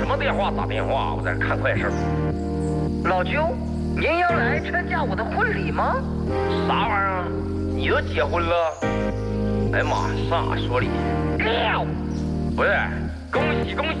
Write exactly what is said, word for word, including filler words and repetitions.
什么电话打电话？我在这看快事。 老舅，您要来参加我的婚礼吗？ 啥玩意儿？你都结婚了？哎呀妈，上哪说理？ 撂！ 不是，恭喜恭喜！